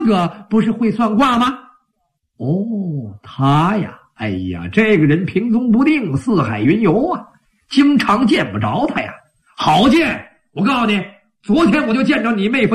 哥不是会算卦吗？哦，他呀，哎呀，这个人平踪不定，四海云游啊，经常见不着他呀。好见，我告诉你，昨天我就见着你妹夫